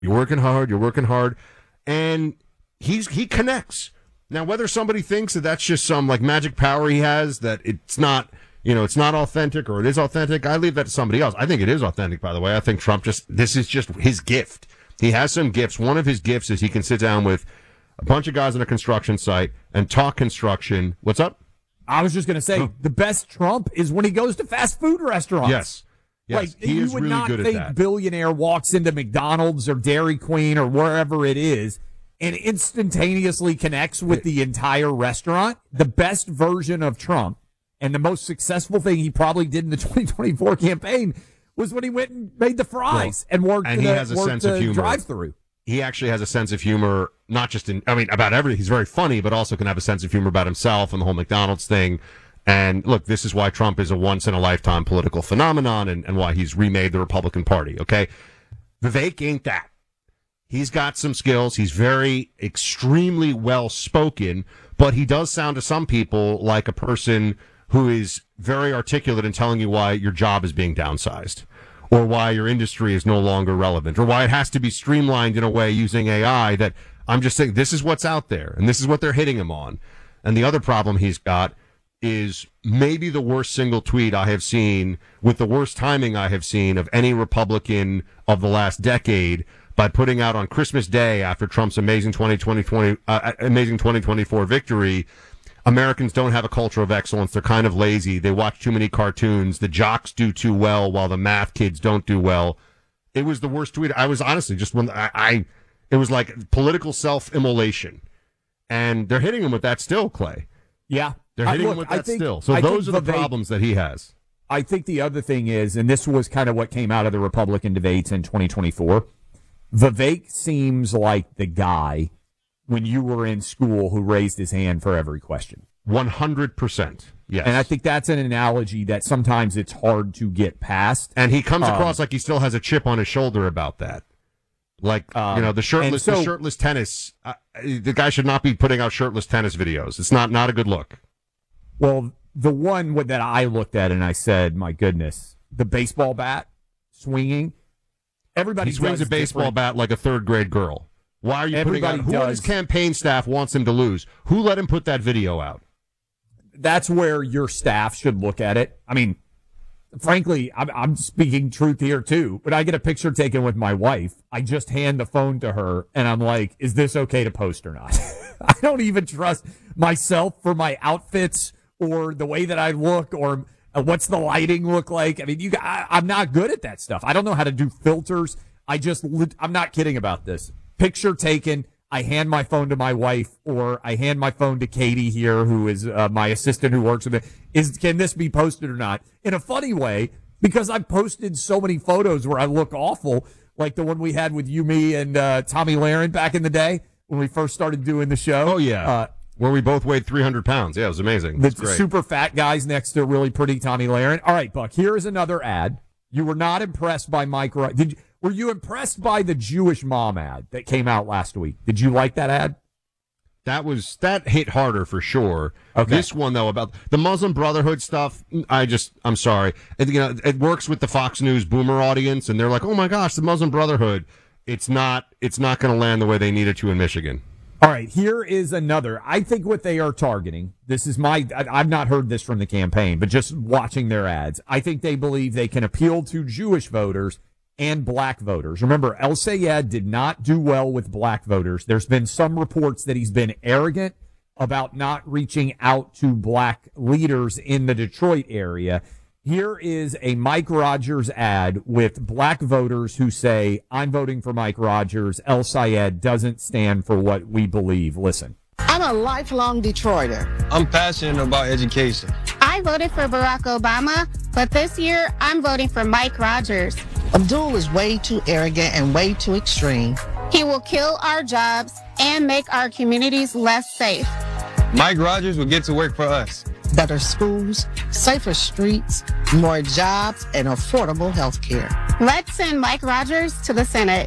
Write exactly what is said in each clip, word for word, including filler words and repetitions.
You're working hard. You're working hard. And he's he connects. Now, whether somebody thinks that that's just some like magic power he has, that it's not, you know, it's not authentic or it is authentic, I leave that to somebody else. I think it is authentic, by the way. I think Trump just, this is just his gift. He has some gifts. One of his gifts is he can sit down with a bunch of guys on a construction site and talk construction. What's up? I was just going to say, oh. the best Trump is when he goes to fast food restaurants. Yes. Yes. Like, he you is would really not good think at that. Billionaire walks into McDonald's or Dairy Queen or wherever it is and instantaneously connects with the entire restaurant. The best version of Trump and the most successful thing he probably did in the twenty twenty-four campaign was when he went and made the fries well, and worked and the, he has a sense of humor. Drive-through. He actually has a sense of humor, not just in, I mean, about everything. He's very funny, but also can have a sense of humor about himself and the whole McDonald's thing. And look, this is why Trump is a once-in-a-lifetime political phenomenon and, and why he's remade the Republican Party, okay? Vivek ain't that. He's got some skills. He's very, extremely well-spoken, but he does sound to some people like a person who is very articulate in telling you why your job is being downsized or why your industry is no longer relevant or why it has to be streamlined in a way using A I that I'm just saying this is what's out there and this is what they're hitting him on. And the other problem he's got is maybe the worst single tweet I have seen with the worst timing I have seen of any Republican of the last decade by putting out on Christmas Day after Trump's amazing twenty twenty, uh, amazing twenty twenty-four victory, Americans don't have a culture of excellence. They're kind of lazy. They watch too many cartoons. The jocks do too well while the math kids don't do well. It was the worst tweet. I was honestly just when I, I it was like political self-immolation. And they're hitting him with that still, Clay. Yeah. They're hitting I, look, him with that think, still. So I those are the Vivek, problems that he has. I think the other thing is, and this was kind of what came out of the Republican debates in twenty twenty-four, Vivek seems like the guy when you were in school who raised his hand for every question. one hundred percent. Yes. And I think that's an analogy that sometimes it's hard to get past. And he comes um, across like he still has a chip on his shoulder about that. Like, um, you know, the shirtless, so, the shirtless tennis, uh, the guy should not be putting out shirtless tennis videos. It's not, not a good look. Well, the one that I looked at and I said, my goodness, the baseball bat swinging. Everybody he swings a baseball different. bat like a third grade girl. Why are you Everybody putting out? Who does. on his campaign staff wants him to lose? Who let him put that video out? That's where your staff should look at it. I mean, frankly, I'm, I'm speaking truth here too. When I get a picture taken with my wife, I just hand the phone to her and I'm like, is this okay to post or not? I don't even trust myself for my outfits or the way that I look or what's the lighting look like. I mean, you, I, I'm not good at that stuff. I don't know how to do filters. I just, I'm not kidding about this. Picture taken. I hand my phone to my wife, or I hand my phone to Katie here, who is uh, my assistant who works with it. Is can this be posted or not? In a funny way, because I've posted so many photos where I look awful, like the one we had with you, me, and uh, Tommy Lahren back in the day when we first started doing the show. Oh, yeah. Uh, where we both weighed three hundred pounds. Yeah, it was amazing. The great. super fat guys next to really pretty Tommy Lahren. All right, Buck, here is another ad. You were not impressed by Mike Ryan. Did you, were you impressed by the Jewish mom ad that came out last week? Did you like that ad? That was that hit harder for sure. Okay. This one though about the Muslim Brotherhood stuff, I just I'm sorry. It, you know, it works with the Fox News boomer audience, and they're like, oh my gosh, the Muslim Brotherhood. It's not it's not going to land the way they need it to in Michigan. All right, here is another. I think what they are targeting, this is my, I've not heard this from the campaign, but just watching their ads, I think they believe they can appeal to Jewish voters and black voters. Remember, El Sayed did not do well with black voters. There's been some reports that he's been arrogant about not reaching out to black leaders in the Detroit area. Here is a Mike Rogers ad with black voters who say, I'm voting for Mike Rogers. El Sayed doesn't stand for what we believe. Listen. I'm a lifelong Detroiter. I'm passionate about education. I voted for Barack Obama, but this year I'm voting for Mike Rogers. Abdul is way too arrogant and way too extreme. He will kill our jobs and make our communities less safe. Mike Rogers will get to work for us. Better schools, safer streets, more jobs, and affordable health care. Let's send Mike Rogers to the Senate.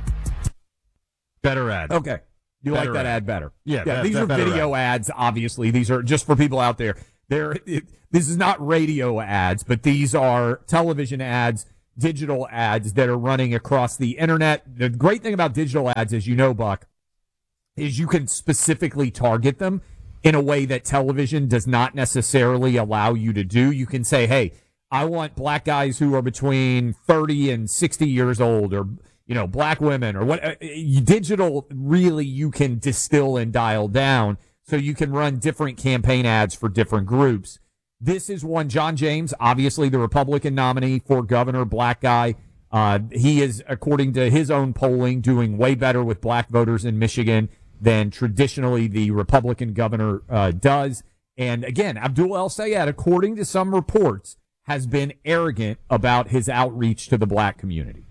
Better ad. Okay. You better like that ad. ad better? Yeah. Yeah. That, these that are video ad. ads, obviously. These are just for people out there. They're, it, this is not radio ads, but these are television ads digital ads that are running across the internet. The great thing about digital ads, as you know, Buck, is you can specifically target them in a way that television does not necessarily allow you to do. You can say, hey, I want black guys who are between thirty and sixty years old, or, you know, black women, or what. Uh, digital, really, you can distill and dial down, so you can run different campaign ads for different groups. This is one. John James, obviously the Republican nominee for governor, black guy. Uh, he is, according to his own polling, doing way better with black voters in Michigan than traditionally the Republican governor uh, does. And again, Abdul El-Sayed, according to some reports, has been arrogant about his outreach to the black community.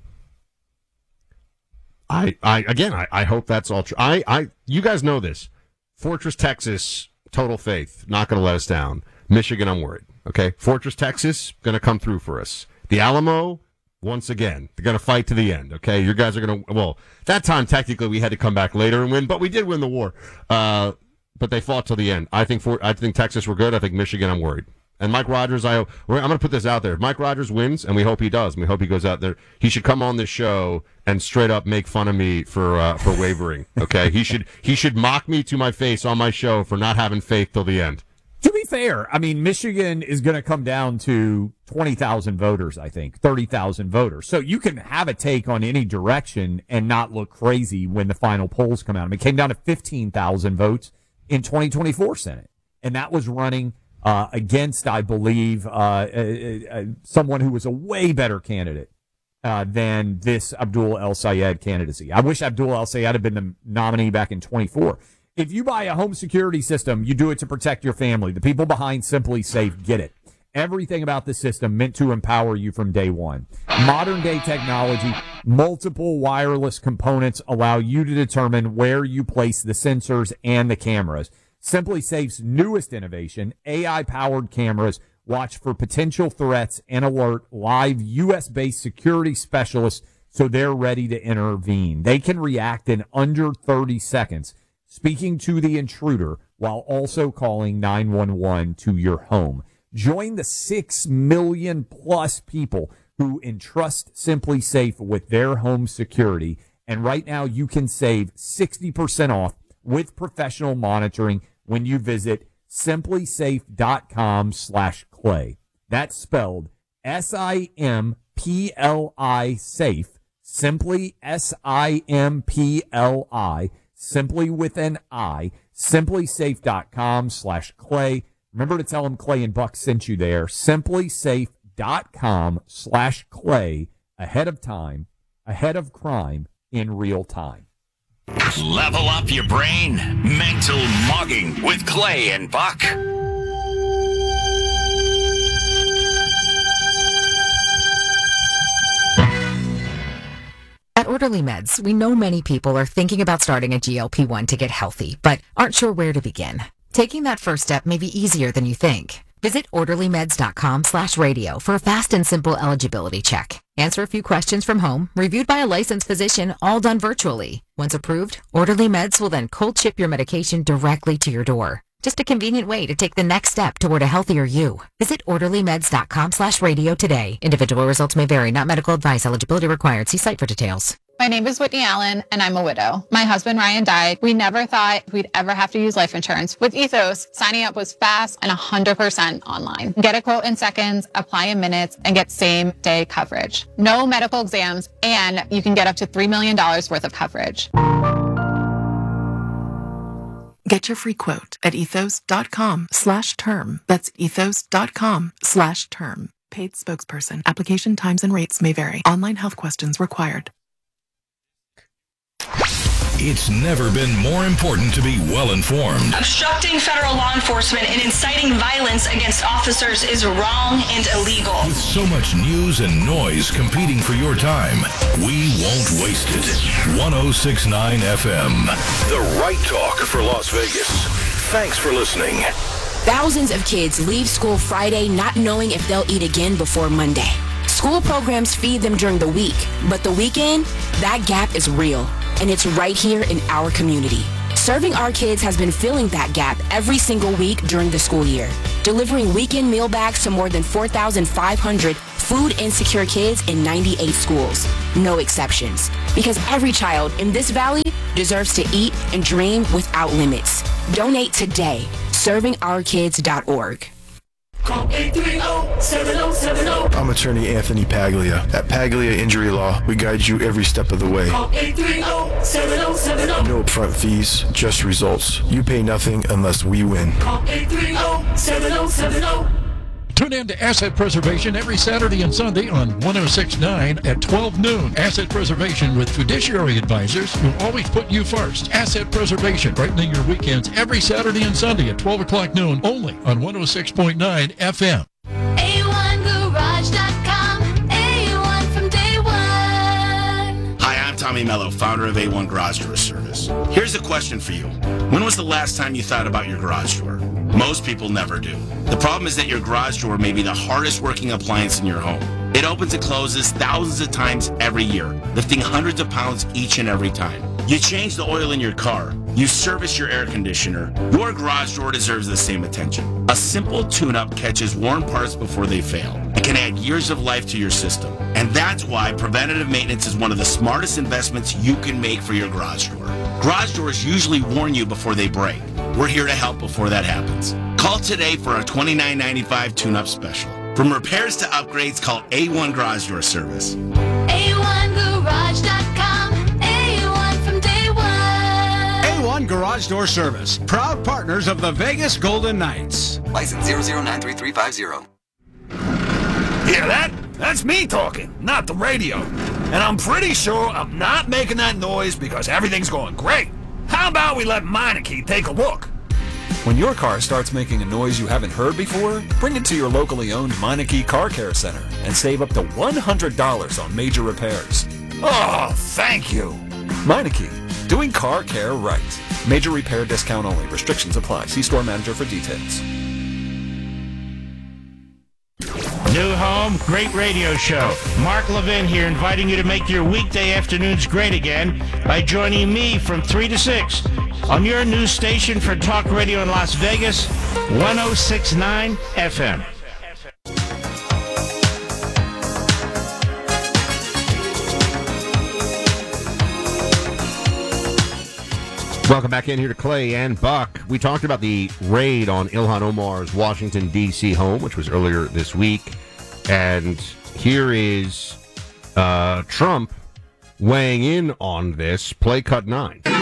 I, I again, I, I hope that's all true. I, I, you guys know this. Fortress, Texas, total faith, not going to let us down. Michigan, I'm worried. Okay, Fortress, Texas, going to come through for us. The Alamo, once again, they're going to fight to the end. Okay, you guys are going to. Well, that time technically we had to come back later and win, but we did win the war. Uh, but they fought till the end. I think for I think Texas were good. I think Michigan, I'm worried. And Mike Rogers, I, I'm going to put this out there. If Mike Rogers wins, and we hope he does, and we hope he goes out there, he should come on this show and straight up make fun of me for uh, for wavering. Okay, he should he should mock me to my face on my show for not having faith till the end. To be fair, I mean, Michigan is going to come down to twenty thousand voters, I think, thirty thousand voters. So you can have a take on any direction and not look crazy when the final polls come out. I mean, it came down to fifteen thousand votes in twenty twenty-four Senate, and that was running uh, against, I believe, uh, uh, uh, someone who was a way better candidate uh, than this Abdul El-Sayed candidacy. I wish Abdul El-Sayed had been the nominee back in twenty-four. If you buy a home security system, you do it to protect your family. The people behind Simply Safe get it. Everything about the system meant to empower you from day one. Modern day technology, multiple wireless components allow you to determine where you place the sensors and the cameras. Simply Safe's newest innovation, A I-powered cameras, watch for potential threats and alert live U S-based security specialists so they're ready to intervene. They can react in under thirty seconds. Speaking to the intruder while also calling nine one one to your home. Join the six million plus people who entrust Simply Safe with their home security. And right now you can save sixty percent off with professional monitoring when you visit simplysafe.com slash clay. That's spelled S I M P L I safe, simply S I M P L I, simply with an I, simplysafe.com slash clay. Remember to tell them Clay and Buck sent you there. Simplysafe.com slash clay, ahead of time, ahead of crime, in real time. Level up your brain. Mental Mogging with Clay and Buck. At Orderly Meds, we know many people are thinking about starting a G L P one to get healthy, but aren't sure where to begin. Taking that first step may be easier than you think. Visit orderlymeds.com slash radio for a fast and simple eligibility check. Answer a few questions from home, reviewed by a licensed physician, all done virtually. Once approved, Orderly Meds will then cold ship your medication directly to your door. Just a convenient way to take the next step toward a healthier you. Visit orderlymeds.com slash radio today. Individual results may vary, not medical advice. Eligibility required. See site for details. My name is Whitney Allen, and I'm a widow. My husband, Ryan, died. We never thought we'd ever have to use life insurance. With Ethos, signing up was fast and one hundred percent online. Get a quote in seconds, apply in minutes, and get same-day coverage. No medical exams, and you can get up to three million dollars worth of coverage. Get your free quote at ethos.com slash term. That's ethos.com slash term. Paid spokesperson. Application times and rates may vary. Online health questions required. It's never been more important to be well-informed. Obstructing federal law enforcement and inciting violence against officers is wrong and illegal. With so much news and noise competing for your time, we won't waste it. one oh six point nine F M, the right talk for Las Vegas. Thanks for listening. Thousands of kids leave school Friday not knowing if they'll eat again before Monday. School programs feed them during the week, but the weekend, that gap is real. And it's right here in our community. Serving our kids has been filling that gap every single week during the school year, delivering weekend meal bags to more than four thousand five hundred food insecure kids in ninety-eight schools. No exceptions. Because every child in this valley deserves to eat and dream without limits. Donate today. serving our kids dot org. Call eight three zero, seven zero seven zero. I'm attorney Anthony Paglia. At Paglia Injury Law, we guide you every step of the way. Call eight three zero, seven zero seven zero. No upfront fees, just results. You pay nothing unless we win. Call eight three zero, seven zero seven zero. Tune in to Asset Preservation every Saturday and Sunday on one oh six point nine at twelve noon. Asset Preservation with fiduciary advisors who always put you first. Asset Preservation, brightening your weekends every Saturday and Sunday at twelve o'clock noon, only on one oh six point nine F M. A one garage dot com, A one from day one. Hi, I'm Tommy Mello, founder of A one Garage Door Service. Here's a question for you. When was the last time you thought about your garage door? Most people never do. The problem is that your garage door may be the hardest working appliance in your home. It opens and closes thousands of times every year, lifting hundreds of pounds each and every time. You change the oil in your car. You service your air conditioner. Your garage door deserves the same attention. A simple tune-up catches worn parts before they fail. It can add years of life to your system. And that's why preventative maintenance is one of the smartest investments you can make for your garage door. Garage doors usually warn you before they break. We're here to help before that happens. Call today for our twenty-nine ninety-five tune-up special. From repairs to upgrades, call A one Garage Door Service. A one garage dot com, A one from day one. A one Garage Door Service, proud partners of the Vegas Golden Knights. License zero zero nine three three five zero. Hear that? That's me talking, not the radio. And I'm pretty sure I'm not making that noise because everything's going great. How about we let Meineke take a look? When your car starts making a noise you haven't heard before, bring it to your locally owned Meineke Car Care Center and save up to one hundred dollars on major repairs. Oh, thank you. Meineke, doing car care right. Major repair discount only. Restrictions apply. See store manager for details. New home, great radio show. Mark Levin here, inviting you to make your weekday afternoons great again by joining me from three to six on your new station for talk radio in Las Vegas, one oh six point nine F M. Welcome back in here to Clay and Buck. We talked about the raid on Ilhan Omar's Washington, D C home, which was earlier this week. And here is uh, Trump weighing in on this. Play cut nine. Well,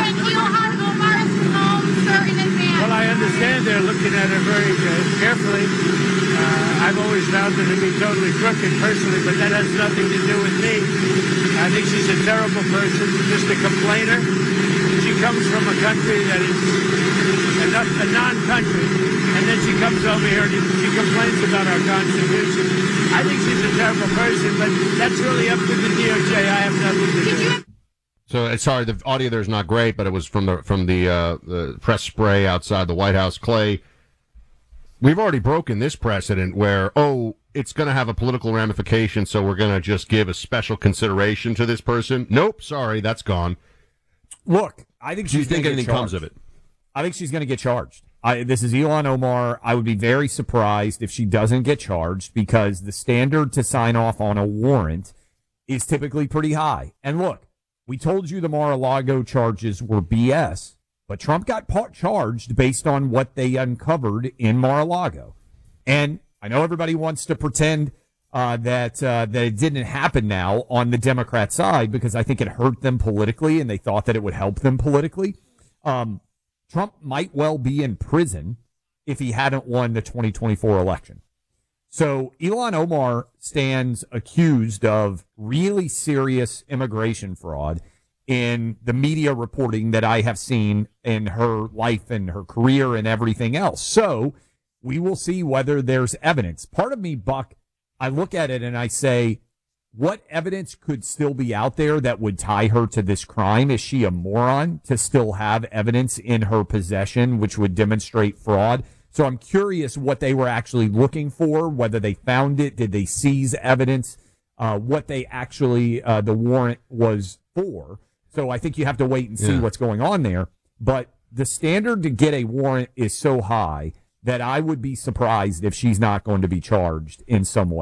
I understand they're looking at her very uh, carefully. Uh, I've always found her to be totally crooked personally, but that has nothing to do with me. I think she's a terrible person, just a complainer. She comes from a country that is a, a non-country, and then she comes over here and she complains about our Constitution. I think she's a terrible person, but that's really up to the D O J. I have nothing to do. So, uh, sorry, the audio there is not great, but it was from the from the uh, the press spray outside the White House. Clay, we've already broken this precedent where, oh, it's going to have a political ramification, so we're going to just give a special consideration to this person. Nope, sorry, that's gone. Look, I think she's Do you think gonna anything get comes of it? I think she's going to get charged. I, this is Ilhan Omar. I would be very surprised if she doesn't get charged because the standard to sign off on a warrant is typically pretty high. And look, we told you the Mar-a-Lago charges were B S, but Trump got part charged based on what they uncovered in Mar-a-Lago. And I know everybody wants to pretend uh, that uh, that it didn't happen now on the Democrat side because I think it hurt them politically and they thought that it would help them politically. Um, Trump might well be in prison if he hadn't won the twenty twenty-four election. So Ilhan Omar stands accused of really serious immigration fraud in the media reporting that I have seen in her life and her career and everything else. So we will see whether there's evidence. Part of me, Buck, I look at it and I say, what evidence could still be out there that would tie her to this crime? Is she a moron to still have evidence in her possession which would demonstrate fraud? So I'm curious what they were actually looking for, whether they found it, did they seize evidence, uh, what they actually, uh, the warrant was for. So I think you have to wait and see Yeah. what's going on there. But the standard to get a warrant is so high that I would be surprised if she's not going to be charged in some way.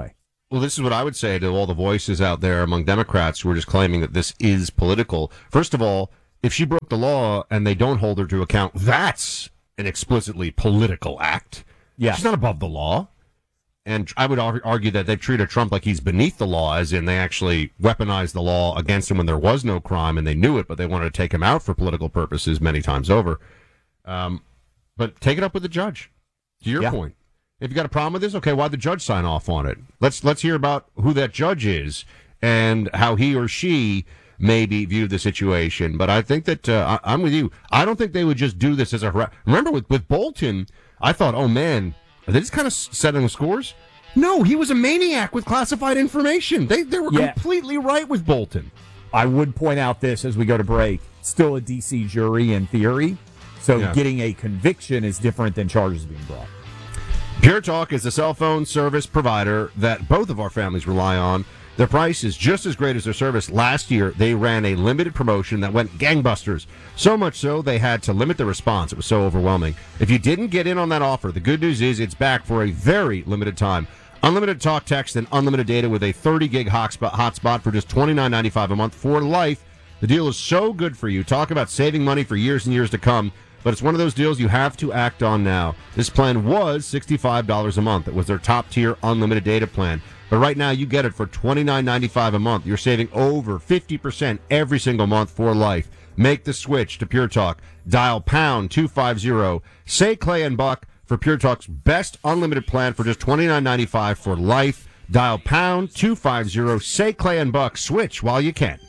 Well, this is what I would say to all the voices out there among Democrats who are just claiming that this is political. First of all, if she broke the law and they don't hold her to account, that's an explicitly political act. Yeah. She's not above the law. And I would ar- argue that they've treated Trump like he's beneath the law, as in they actually weaponized the law against him when there was no crime and they knew it, but they wanted to take him out for political purposes many times over. Um, but take it up with the judge. To your Yeah. point. If you got a problem with this, okay, why'd the judge sign off on it? Let's let's hear about who that judge is and how he or she maybe viewed the situation. But I think that uh, I, I'm with you. I don't think they would just do this as a har- remember with with Bolton. I thought, oh man, are they just kind of setting the scores? No, he was a maniac with classified information. They they were Yeah. completely right with Bolton. I would point out this as we go to break. Still a D C jury in theory, so Yeah. getting a conviction is different than charges being brought. Pure Talk is a cell phone service provider that both of our families rely on. Their price is just as great as their service. Last year, they ran a limited promotion that went gangbusters. So much so, they had to limit the response. It was so overwhelming. If you didn't get in on that offer, the good news is it's back for a very limited time. Unlimited talk, text, and unlimited data with a thirty gig hotspot, hotspot for just twenty-nine ninety-five a month for life. The deal is so good for you. Talk about saving money for years and years to come. But it's one of those deals you have to act on now. This plan was sixty-five dollars a month. It was their top-tier unlimited data plan. But right now, you get it for twenty-nine ninety-five a month. You're saving over fifty percent every single month for life. Make the switch to Pure Talk. Dial pound two fifty. Say Clay and Buck for Pure Talk's best unlimited plan for just twenty-nine ninety-five for life. Dial pound two fifty. Say Clay and Buck. Switch while you can.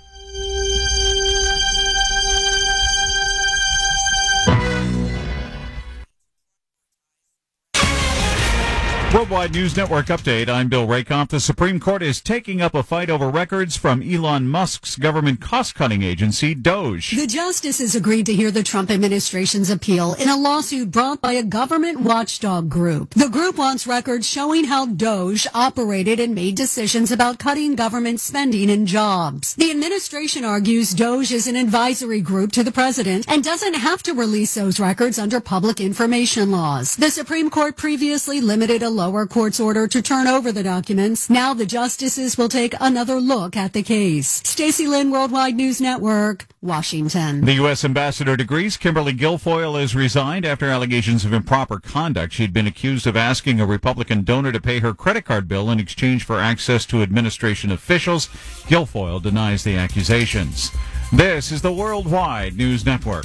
Worldwide News Network update. I'm Bill Rakoff. The Supreme Court is taking up a fight over records from Elon Musk's government cost-cutting agency, Doge. The justices agreed to hear the Trump administration's appeal in a lawsuit brought by a government watchdog group. The group wants records showing how Doge operated and made decisions about cutting government spending and jobs. The administration argues Doge is an advisory group to the president and doesn't have to release those records under public information laws. The Supreme Court previously limited a lower court's order to turn over the documents. Now the justices will take another look at the case. Stacey Lynn, Worldwide News Network, Washington. The U S ambassador to Greece, Kimberly Guilfoyle, has resigned after allegations of improper conduct. She'd been accused of asking a Republican donor to pay her credit card bill in exchange for access to administration officials. Guilfoyle denies the accusations. This is the Worldwide News Network.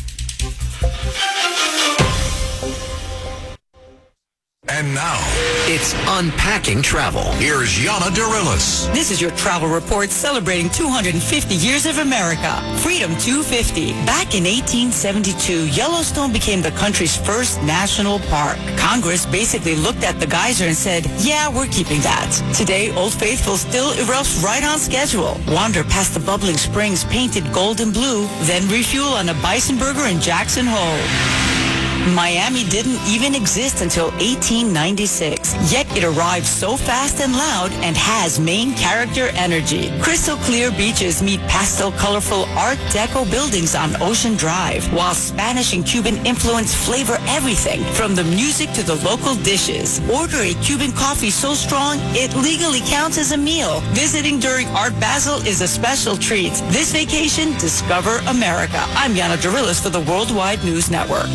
And now, it's Unpacking Travel. Here's Yana Darilis. This is your travel report celebrating two hundred fifty years of America. Freedom two fifty. Back in eighteen seventy-two, Yellowstone became the country's first national park. Congress basically looked at the geyser and said, yeah, we're keeping that. Today, Old Faithful still erupts right on schedule. Wander past the bubbling springs painted gold and blue, then refuel on a bison burger in Jackson Hole. Miami didn't even exist until eighteen ninety-six, yet it arrived so fast and loud and has main character energy. Crystal clear beaches meet pastel colorful Art Deco buildings on Ocean Drive, while Spanish and Cuban influence flavor everything from the music to the local dishes. Order a Cuban coffee so strong it legally counts as a meal. Visiting during Art Basel is a special treat. This vacation, discover America. I'm Yana Darilis for the Worldwide News Network.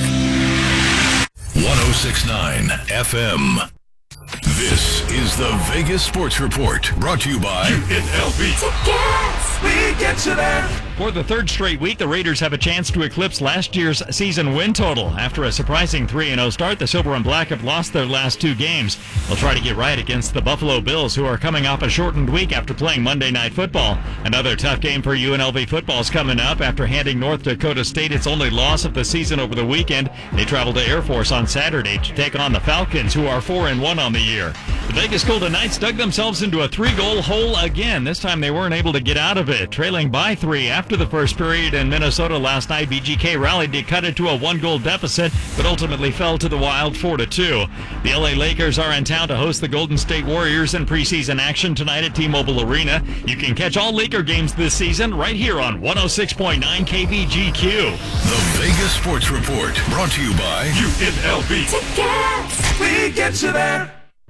one oh six point nine F M. This is the Vegas Sports Report, brought to you by U N L V. Tickets! We get you there! For the third straight week, the Raiders have a chance to eclipse last year's season win total. After a surprising three and oh start, the Silver and Black have lost their last two games. They'll try to get right against the Buffalo Bills, who are coming off a shortened week after playing Monday Night Football. Another tough game for U N L V football is coming up after handing North Dakota State its only loss of the season over the weekend. They travel to Air Force on Saturday to take on the Falcons, who are four and one on the year. The Vegas Golden Knights dug themselves into a three-goal hole again. This time they weren't able to get out of it, trailing by three after the first period in Minnesota last night. B G K rallied to cut it to a one-goal deficit, but ultimately fell to the Wild four to two. The L A Lakers are in town to host the Golden State Warriors in preseason action tonight at T-Mobile Arena. You can catch all Laker games this season right here on one oh six point nine K B G Q. The Vegas Sports Report, brought to you by U N L V. Tickets! We get you there!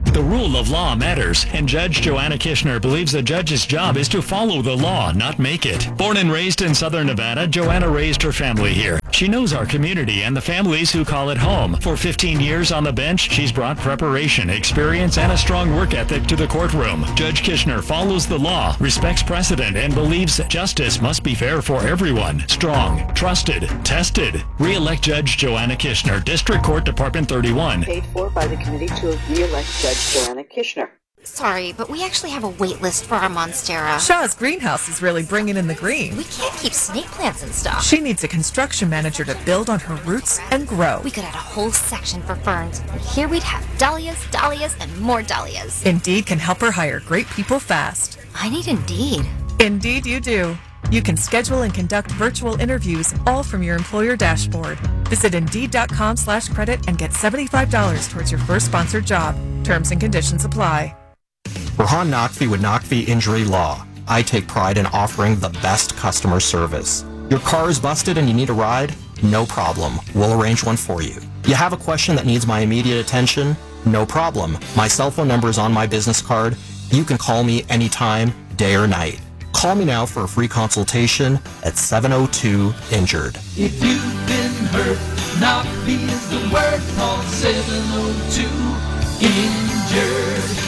The rule of law matters, and Judge Joanna Kishner believes a judge's job is to follow the law, not make it. Born and raised in Southern Nevada, Joanna raised her family here. She knows our community and the families who call it home. For fifteen years on the bench, she's brought preparation, experience, and a strong work ethic to the courtroom. Judge Kishner follows the law, respects precedent, and believes justice must be fair for everyone. Strong, trusted, tested. Re-elect Judge Joanna Kishner, District Court, Department thirty-one. Paid for by the committee to re-elect Judge Joanna Kishner. Sorry, but we actually have a wait list for our Monstera. Shaw's greenhouse is really bringing in the green. We can't keep snake plants in stock. She needs a construction manager to build on her roots and grow. We could add a whole section for ferns, and here we'd have dahlias, dahlias, and more dahlias. Indeed can help her hire great people fast. I need Indeed. Indeed you do. You can schedule and conduct virtual interviews all from your employer dashboard. Visit Indeed.com slash credit and get seventy-five dollars towards your first sponsored job. Terms and conditions apply. Rahan Naqvi with Naqvi Injury Law. I take pride in offering the best customer service. Your car is busted and you need a ride? No problem. We'll arrange one for you. You have a question that needs my immediate attention? No problem. My cell phone number is on my business card. You can call me anytime, day or night. Call me now for a free consultation at seven oh two injured. If you've been hurt, Naqvi is the word. Call seven oh two injured.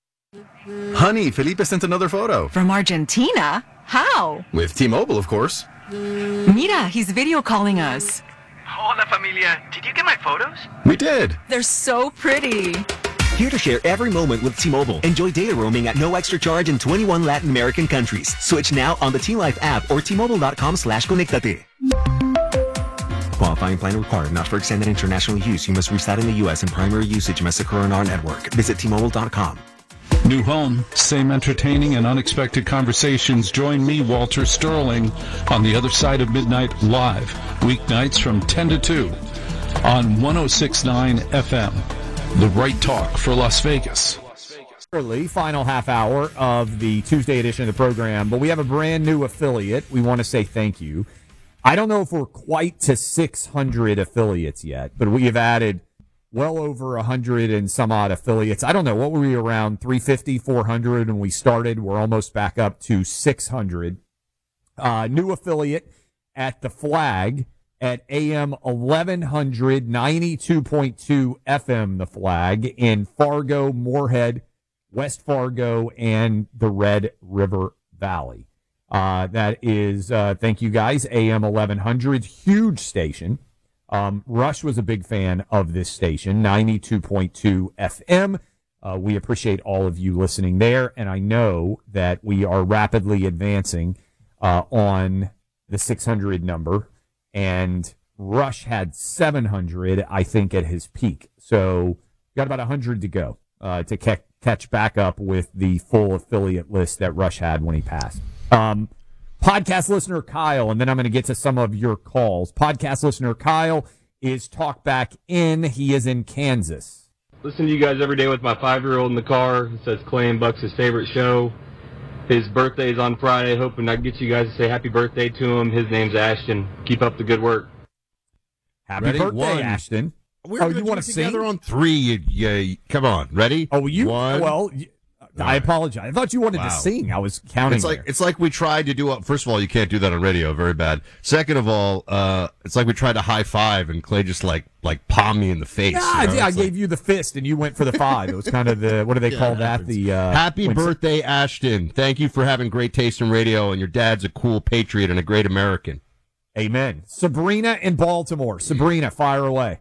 Honey, Felipe sent another photo. From Argentina? How? With T-Mobile, of course. Mira, he's video calling us. Hola, familia. Did you get my photos? We did. They're so pretty. Here to share every moment with T-Mobile. Enjoy data roaming at no extra charge in twenty-one Latin American countries. Switch now on the T-Life app or T-Mobile.com slash conectate. Qualifying plan required. Not for extended international use. You must reside in the U S and primary usage must occur on our network. Visit T Mobile dot com. New home, same entertaining and unexpected conversations. Join me, Walter Sterling, on The Other Side of Midnight live, weeknights from ten to two on one oh six point nine F M. The right talk for Las Vegas. Early final half hour of the Tuesday edition of the program, but we have a brand new affiliate. We want to say thank you. I don't know if we're quite to six hundred affiliates yet, but we have added well over one hundred and some odd affiliates. I don't know. What were we, around three fifty, four hundred when we started? We're almost back up to six hundred. Uh, new affiliate at the Flag at A M eleven hundred, ninety-two point two F M, the Flag, in Fargo, Moorhead, West Fargo, and the Red River Valley. Uh, that is, uh, thank you guys, A M eleven hundred, huge station. Um, Rush was a big fan of this station, ninety-two point two F M. Uh, we appreciate all of you listening there, and I know that we are rapidly advancing uh, on the six hundred number, and Rush had seven hundred, I think, at his peak. So got about one hundred to go uh, to ca- catch back up with the full affiliate list that Rush had when he passed. Um, podcast listener Kyle, and then I'm going to get to some of your calls. Podcast listener Kyle is talk back in. He is in Kansas. Listen to you guys every day with my five-year-old in the car. It says Clay and Buck's his favorite show. His birthday is on Friday. Hoping I can get you guys to say happy birthday to him. His name's Ashton. Keep up the good work. Happy Ready? birthday, One. Ashton. We're oh, gonna you want to do it sing? together on three? You, you, come on, ready? Oh, you? One. Well, you, I apologize. I thought you wanted Wow. to sing. I was counting. It's like there. it's like we tried to do. A, first of all, you can't do that on radio. Very bad. Second of all, uh, it's like we tried to high five and Clay just like like palm me in the face. Yeah, you I, know? did. I It's gave you the fist, and you went for the five. It was kind of the what do they Yeah, call it that? happens. The uh, Happy when- birthday, Ashton! Thank you for having great taste in radio, and your dad's a cool patriot and a great American. Amen. Sabrina in Baltimore. Sabrina, fire away.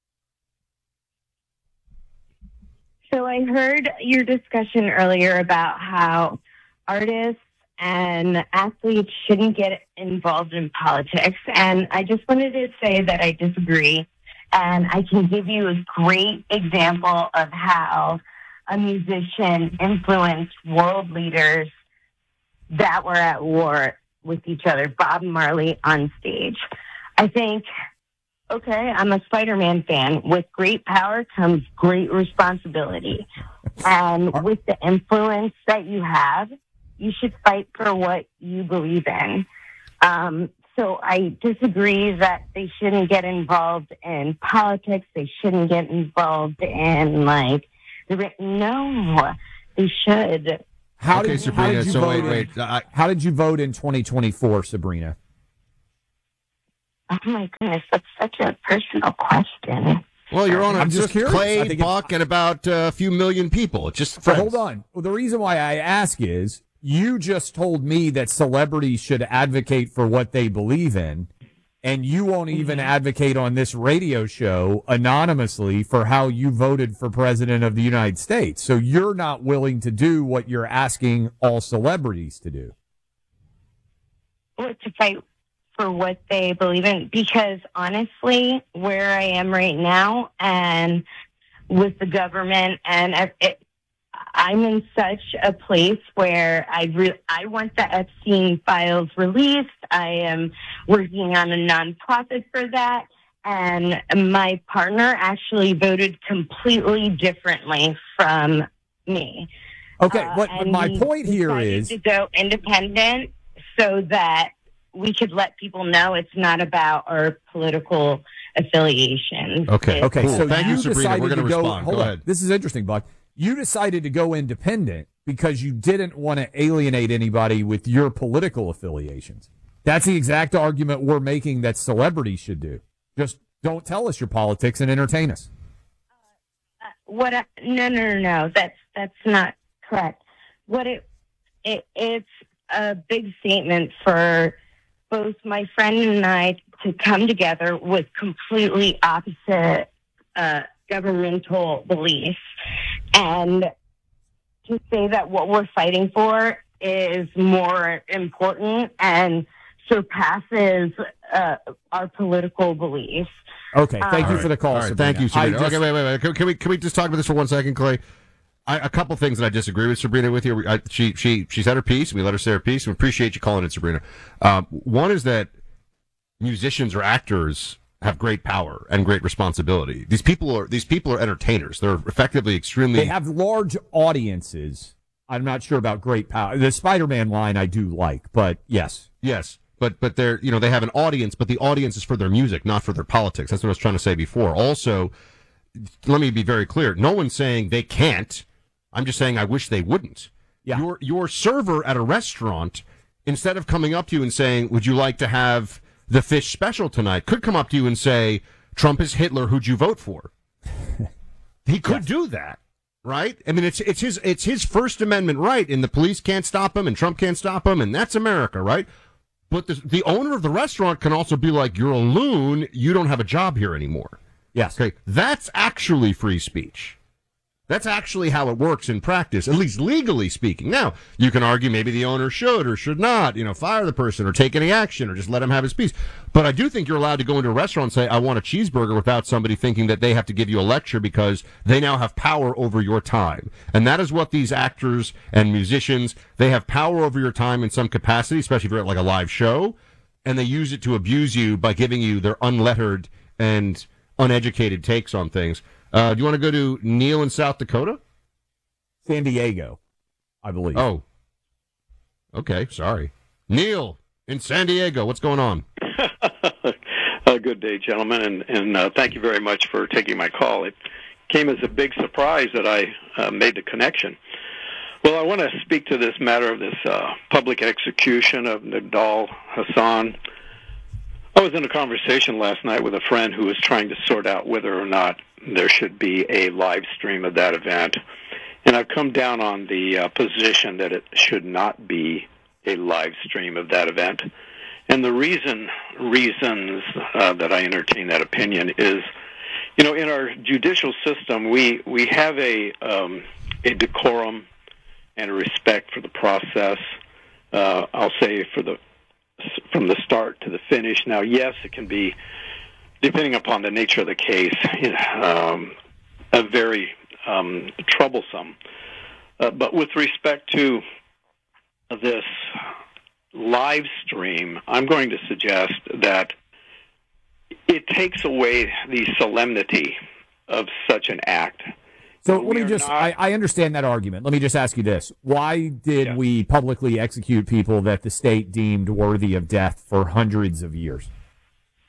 So I heard your discussion earlier about how artists and athletes shouldn't get involved in politics. And I just wanted to say that I disagree. And I can give you a great example of how a musician influenced world leaders that were at war with each other, Bob Marley on stage. I think, okay, I'm a Spider-Man fan. With great power comes great responsibility. And with the influence that you have, you should fight for what you believe in. Um, so I disagree that they shouldn't get involved in politics. They shouldn't get involved in, like, No, they should. How Okay, did, Sabrina, how did you so vote wait, in- wait, I- how did you vote in twenty twenty-four, Sabrina? Oh my goodness, that's such a personal question. Well, you're on a I'm just just curious. I Clay, think it's- Buck, and about uh, a few million people. It's just So friends. hold on. Well, the reason why I ask is you just told me that celebrities should advocate for what they believe in, and you won't even advocate on this radio show anonymously for how you voted for president of the United States. So you're not willing to do what you're asking all celebrities to do. Or to fight for what they believe in, because honestly, where I am right now and with the government, and I- it, I'm in such a place where I re- I want the Epstein files released. I am working on a nonprofit for that, and my partner actually voted completely differently from me. Okay, Uh, but, but and my we point here decided is to go independent so that we could let people know it's not about our political affiliations. Okay. It's- Okay, Cool. so Thank you, you Sabrina. decided We're gonna to go. respond. Hold Go on. ahead. This is interesting, Buck. You decided to go independent because you didn't want to alienate anybody with your political affiliations. That's the exact argument we're making that celebrities should do. Just don't tell us your politics and entertain us. What? I, no, no, no, no. That's that's not correct. What it, it it's a big statement for both my friend and I to come together with completely opposite uh, governmental beliefs, and to say that what we're fighting for is more important and surpasses uh, our political beliefs. Okay, thank Um, you for the call, All right, Sabrina. thank you, Sabrina. I just- okay, wait, wait, wait. Can, can we can we just talk about this for one second, Clay? I, a couple things that I disagree with Sabrina with here. I, she she she said her piece. We let her say her piece. We appreciate you calling it, Sabrina. Um, one is that musicians or actors have great power and great responsibility. These people are these people are entertainers. They're effectively extremely. They have large audiences. I'm not sure about great power. The Spider-Man line I do like, but yes. Yes, but but they're you know they have an audience, but the audience is for their music, not for their politics. That's what I was trying to say before. Also, let me be very clear. No one's saying they can't. I'm just saying I wish they wouldn't. Yeah. Your your server at a restaurant, instead of coming up to you and saying, "Would you like to have the fish special tonight?" could come up to you and say, "Trump is Hitler. Who'd you vote for?" He could do that. Right? I mean, it's it's his it's his First Amendment right, and the police can't stop him, and Trump can't stop him, and that's America, right? But the, the owner of the restaurant can also be like, "You're a loon. You don't have a job here anymore." Yes. Okay, that's actually free speech. That's actually how it works in practice, at least legally speaking. Now, you can argue maybe the owner should or should not, you know, fire the person or take any action or just let him have his piece. But I do think you're allowed to go into a restaurant and say, "I want a cheeseburger," without somebody thinking that they have to give you a lecture because they now have power over your time. And that is what these actors and musicians, they have power over your time in some capacity, especially if you're at like a live show, and they use it to abuse you by giving you their unlettered and uneducated takes on things. Uh, do you want to go to Neil in South Dakota? San Diego, I believe. Oh. Okay, sorry. Neil in San Diego, what's going on? Uh, good day, gentlemen, and, and uh, thank you very much for taking my call. It came as a big surprise that I uh, made the connection. Well, I want to speak to this matter of this uh, public execution of Nidal Hasan. I was in a conversation last night with a friend who was trying to sort out whether or not there should be a live stream of that event. And I've come down on the uh, position that it should not be a live stream of that event. And the reason, reasons uh, that I entertain that opinion is, you know, in our judicial system, we, we have a, um, a decorum and a respect for the process. Uh, I'll say for the from the start to the finish. Now, yes, it can be, depending upon the nature of the case, um, a very um, troublesome. Uh, but with respect to this live stream, I'm going to suggest that it takes away the solemnity of such an act. So let me just, I, I understand that argument. Let me just ask you this. Why did Yeah. we publicly execute people that the state deemed worthy of death for hundreds of years?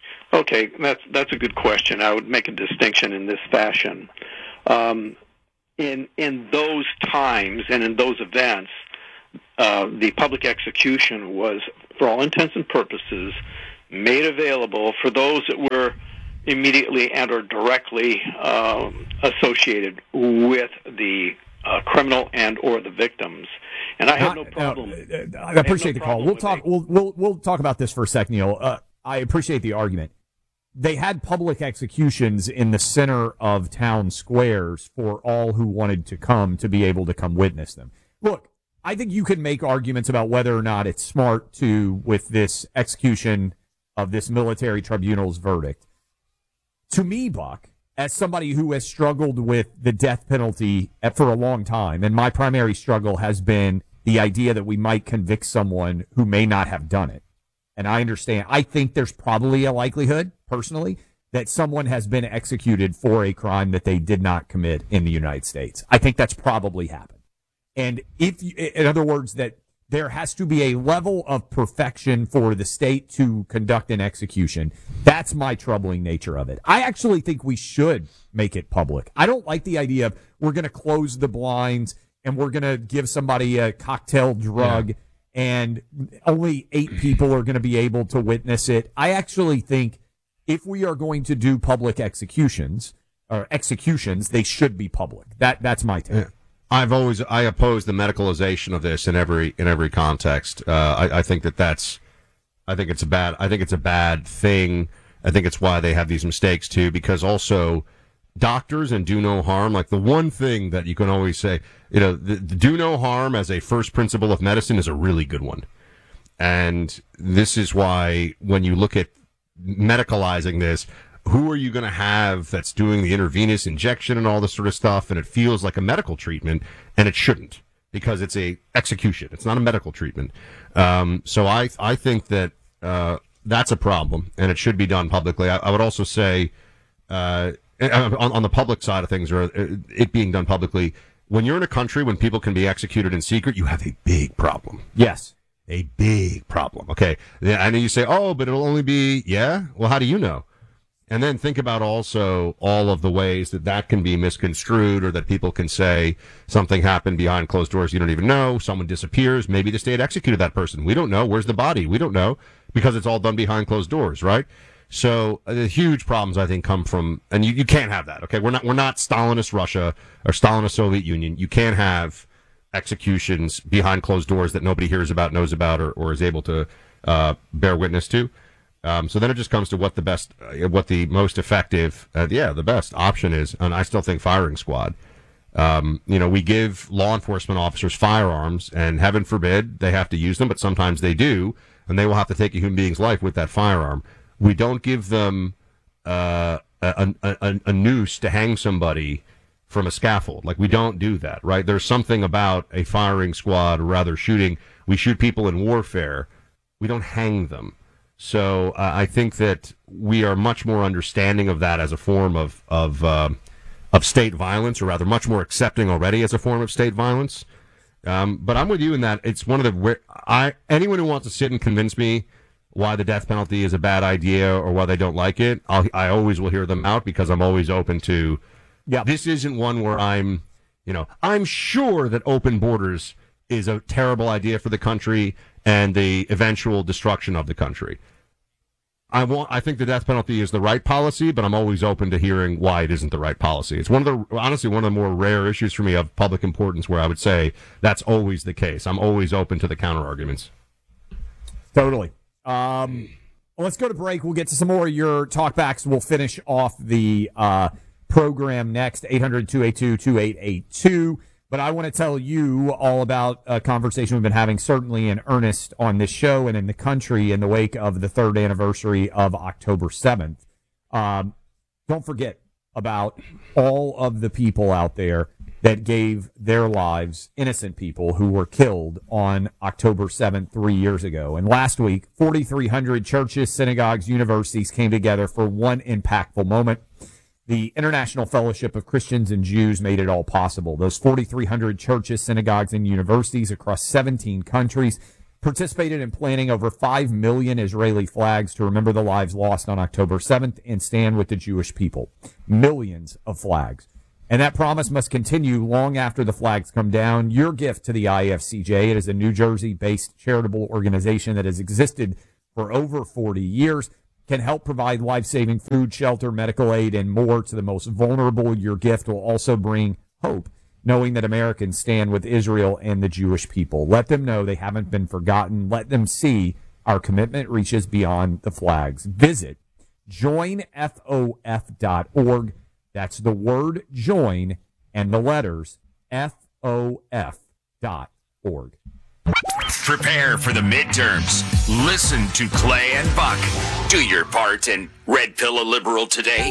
Okay, that's that's a good question. I would make a distinction in this fashion. Um, in in those times and in those events, uh, the public execution was, for all intents and purposes, made available for those that were immediately and or directly um, associated with the uh, criminal and or the victims. And I have no problem. Uh, I appreciate the call. We'll talk. We'll, we'll we'll talk about this for a sec, Neil. Uh, I appreciate the argument. They had public executions in the center of town squares for all who wanted to come to be able to come witness them. Look, I think you could make arguments about whether or not it's smart to, with this execution of this military tribunal's verdict. To me, Buck, as somebody who has struggled with the death penalty for a long time, and my primary struggle has been the idea that we might convict someone who may not have done it. And I understand. I think there's probably a likelihood, personally, that someone has been executed for a crime that they did not commit in the United States. I think that's probably happened. And if, you, in other words, that there has to be a level of perfection for the state to conduct an execution. That's my troubling nature of it. I actually think we should make it public. I don't like the idea of we're going to close the blinds and we're going to give somebody a cocktail drug. Yeah. And only eight people are going to be able to witness it. I actually think if we are going to do public executions or executions, they should be public. That that's my take. Yeah. I've always I oppose the medicalization of this in every in every context. Uh, I, I think that that's I think it's a bad I think it's a bad thing. I think it's why they have these mistakes too, because also doctors and do no harm. Like the one thing that you can always say, you know, the, the do no harm as a first principle of medicine is a really good one. And this is why when you look at medicalizing this, who are you going to have that's doing the intravenous injection and all this sort of stuff? And it feels like a medical treatment, and it shouldn't, because it's a execution. It's not a medical treatment. Um, so I, I think that, uh, that's a problem, and it should be done publicly. I, I would also say, uh, On, on the public side of things, or it being done publicly, when you're in a country when people can be executed in secret, you have a big problem. Yes. A big problem. Okay. I know you say, oh, but it'll only be, yeah? Well, how do you know? And then think about also all of the ways that that can be misconstrued, or that people can say something happened behind closed doors you don't even know. Someone disappears. Maybe the state executed that person. We don't know. Where's the body? We don't know, because it's all done behind closed doors, right? So uh, the huge problems, I think, come from, and you, you can't have that. Okay, we're not we're not Stalinist Russia or Stalinist Soviet Union. You can't have executions behind closed doors that nobody hears about, knows about, or, or is able to uh, bear witness to. Um, so then it just comes to what the best, uh, what the most effective, uh, yeah, the best option is. And I still think firing squad. Um, you know, we give law enforcement officers firearms, and heaven forbid they have to use them, but sometimes they do, and they will have to take a human being's life with that firearm. We don't give them uh, a, a, a noose to hang somebody from a scaffold. Like, we don't do that, right? There's something about a firing squad, or rather shooting. We shoot people in warfare. We don't hang them. So uh, I think that we are much more understanding of that as a form of of uh, of state violence, or rather much more accepting already as a form of state violence. Um, but I'm with you in that it's one of the I anyone who wants to sit and convince me why the death penalty is a bad idea or why they don't like it, I'll, I always will hear them out, because I'm always open to, yeah, this isn't one where I'm, you know, I'm sure that open borders is a terrible idea for the country and the eventual destruction of the country. I want, I think the death penalty is the right policy, but I'm always open to hearing why it isn't the right policy. It's one of the, honestly, one of the more rare issues for me of public importance where I would say that's always the case. I'm always open to the counter arguments. Totally. Um, well, let's go to break. We'll get to some more of your talkbacks. We'll finish off the uh, program next, eight hundred, two eight two, two eight eight two. But I want to tell you all about a conversation we've been having, certainly in earnest, on this show and in the country in the wake of the third anniversary of October seventh. Um, don't forget about all of the people out there that gave their lives, innocent people who were killed on October seventh three years ago. And last week, forty-three hundred churches, synagogues, universities came together for one impactful moment. The International Fellowship of Christians and Jews made it all possible. Those forty-three hundred churches, synagogues, and universities across seventeen countries participated in planting over five million Israeli flags to remember the lives lost on October seventh and stand with the Jewish people. Millions of flags. And that promise must continue long after the flags come down. Your gift to the I F C J, it is a New Jersey-based charitable organization that has existed for over forty years, can help provide life-saving food, shelter, medical aid, and more to the most vulnerable. Your gift will also bring hope, knowing that Americans stand with Israel and the Jewish people. Let them know they haven't been forgotten. Let them see our commitment reaches beyond the flags. Visit join F O F dot org. That's the word join and the letters F O F dot org. Prepare for the midterms. Listen to Clay and Buck. Do your part in Red Pill a Liberal today.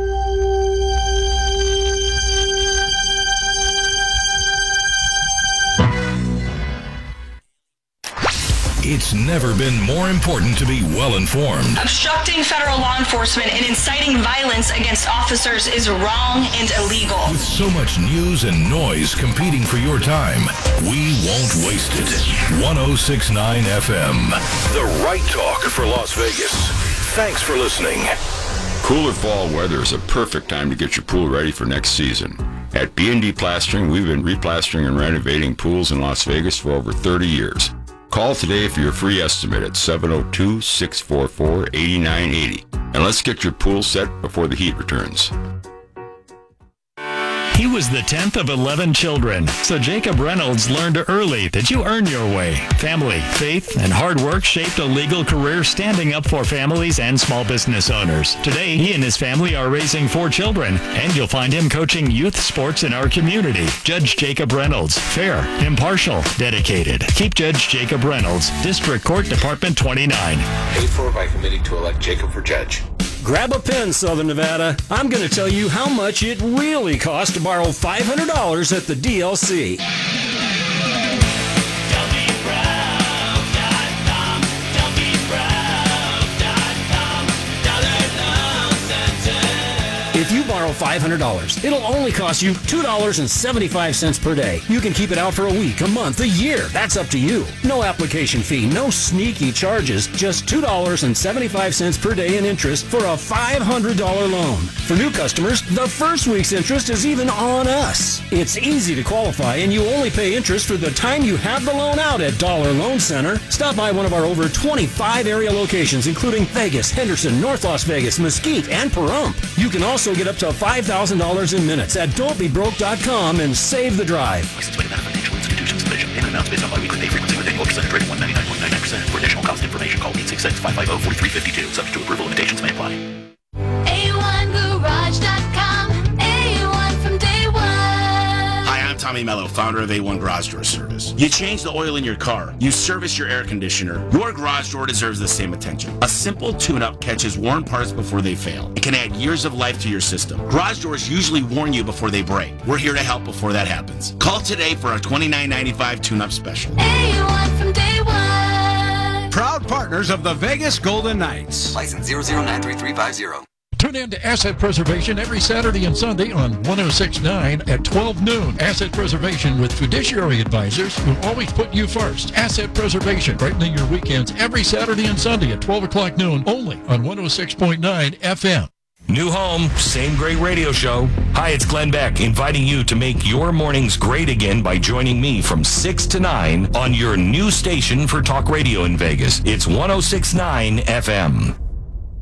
It's never been more important to be well-informed. Obstructing federal law enforcement and inciting violence against officers is wrong and illegal. With so much news and noise competing for your time, we won't waste it. one oh six point nine F M, the right talk for Las Vegas. Thanks for listening. Cooler fall weather is a perfect time to get your pool ready for next season. At B and D Plastering, we've been replastering and renovating pools in Las Vegas for over thirty years. Call today for your free estimate at seven oh two, six four four, eight nine eight oh. And let's get your pool set before the heat returns. He was the tenth of eleven children, so Jacob Reynolds learned early that you earn your way. Family, faith, and hard work shaped a legal career standing up for families and small business owners. Today, he and his family are raising four children, and you'll find him coaching youth sports in our community. Judge Jacob Reynolds, fair, impartial, dedicated. Keep Judge Jacob Reynolds, District Court Department twenty-nine. Paid for by committee to elect Jacob for judge. Grab a pen, Southern Nevada. I'm going to tell you how much it really costs to borrow five hundred dollars at the D L C. If you borrow five hundred dollars, it'll only cost you two dollars and seventy-five cents per day. You can keep it out for a week, a month, a year. That's up to you. No application fee, no sneaky charges, just two dollars and seventy-five cents per day in interest for a five hundred dollars loan. For new customers, the first week's interest is even on us. It's easy to qualify, and you only pay interest for the time you have the loan out at Dollar Loan Center. Stop by one of our over twenty-five area locations, including Vegas, Henderson, North Las Vegas, Mesquite, and Pahrump. You can also get up to five thousand dollars in minutes at don't be broke dot com and save the drive. Licensed by Nevada Financial Institutions Division. Payment amounts based on biweekly pay frequency with annual percentage rate of one hundred ninety-nine point nine nine percent. For additional cost information, call eight six six, five five zero, four three five two. Subject to approval, limitations may apply. A one garage dot com. A one from day one. Hi, I'm Tommy Mello, founder of A one Garage Door Service. You change the oil in your car. You service your air conditioner. Your garage door deserves the same attention. A simple tune-up catches worn parts before they fail. It can add years of life to your system. Garage doors usually warn you before they break. We're here to help before that happens. Call today for our twenty-nine ninety-five tune-up special. A one from day one. Proud partners of the Vegas Golden Knights. License zero zero nine three three five zero. Tune in to Asset Preservation every Saturday and Sunday on one oh six point nine at twelve noon. Asset Preservation with fiduciary advisors who always put you first. Asset Preservation, brightening your weekends every Saturday and Sunday at twelve o'clock noon, only on one oh six point nine F M. New home, same great radio show. Hi, it's Glenn Beck, inviting you to make your mornings great again by joining me from six to nine on your new station for talk radio in Vegas. It's one oh six point nine F M.